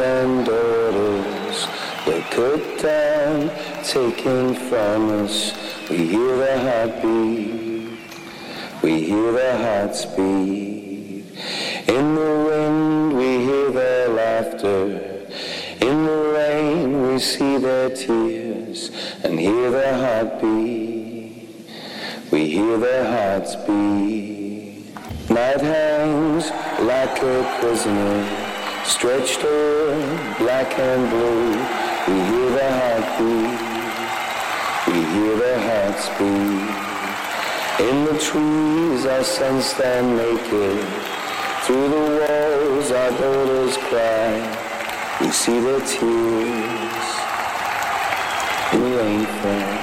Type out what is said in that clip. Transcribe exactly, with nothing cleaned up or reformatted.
and daughters were cut down, taken from us. We hear the heartbeat, we hear the hearts beat. In the wind we hear their laughter, in the rain we see their tears, and hear their heartbeat, we hear their hearts beat. Night hangs like a prisoner, stretched over black and blue. We hear the heartbeat, we hear the hearts beat. In the trees our sons stand naked, through the walls our daughters cry. We see their tears, we ain't friends.